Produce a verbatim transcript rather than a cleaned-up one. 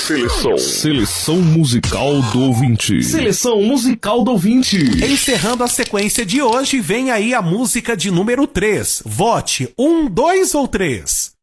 Seleção. Seleção musical do ouvinte. Seleção musical do ouvinte. Encerrando a sequência de hoje, vem aí a música de número três. Vote um, dois ou três.